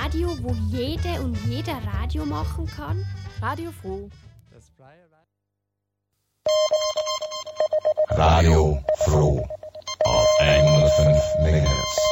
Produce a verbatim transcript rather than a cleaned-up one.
Radio, wo jede und jeder Radio machen kann? Radio Froh. Das freie Radio Froh auf hundertfünf Megahertz.